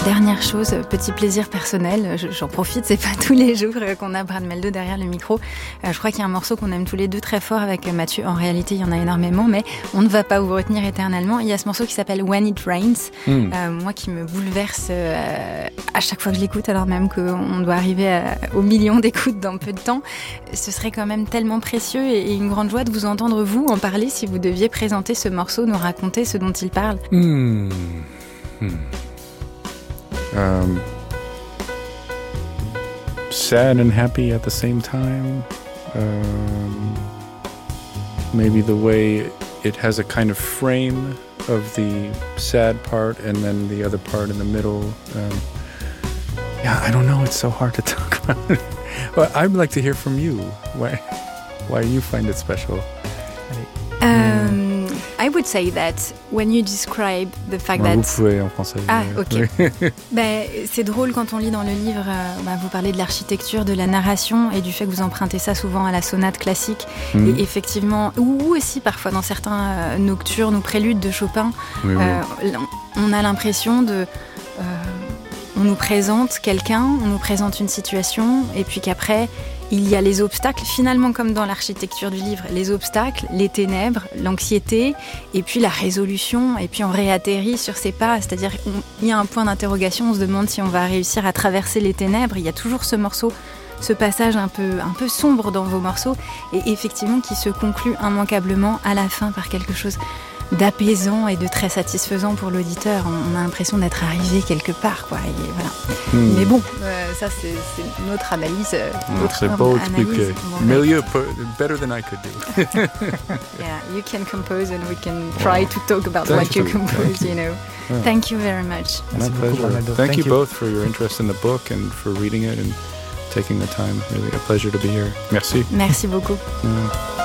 Dernière chose, petit plaisir personnel, j'en profite, c'est pas tous les jours qu'on a Brad Mehldau derrière le micro. Je crois qu'il y a un morceau qu'on aime tous les deux très fort avec Mathieu. En réalité, il y en a énormément, mais on ne va pas vous retenir éternellement. Il y a ce morceau qui s'appelle When It Rains, moi qui me bouleverse à chaque fois que je l'écoute, alors même qu'on doit arriver aux millions d'écoutes dans peu de temps. Ce serait quand même tellement précieux et une grande joie de vous entendre, vous, en parler si vous deviez présenter ce morceau, nous raconter ce dont il parle. Sad and happy at the same time. Maybe the way it has a kind of frame of the sad part and then the other part in the middle. I don't know. It's so hard to talk about. Well, I'd like to hear from you. Why you find it special? I would say that when you describe the fact that... Vous pouvez en français. Ah, ok. C'est drôle quand on lit dans le livre, vous parlez de l'architecture, de la narration et du fait que vous empruntez ça souvent à la sonate classique. Et effectivement, ou aussi parfois dans certains nocturnes ou préludes de Chopin, on a l'impression de... on nous présente quelqu'un, on nous présente une situation et puis qu'après... il y a les obstacles, finalement comme dans l'architecture du livre, les obstacles, les ténèbres, l'anxiété, et puis la résolution, et puis on réatterrit sur ses pas, c'est-à-dire qu'il y a un point d'interrogation, on se demande si on va réussir à traverser les ténèbres, il y a toujours ce morceau, ce passage un peu sombre dans vos morceaux, et effectivement qui se conclut immanquablement à la fin par quelque chose d'apaisant et de très satisfaisant pour l'auditeur. On a l'impression d'être arrivé quelque part, quoi. Et voilà. Mais bon, ça c'est notre analyse. C'est beau expliqué. Better than I could do. Yeah, you can compose and we can try to talk about what you compose, you know. Yeah. Thank you very much. My pleasure. Thank you both for your interest in the book and for reading it and taking the time. Really a pleasure to be here. Merci. Merci beaucoup. Yeah.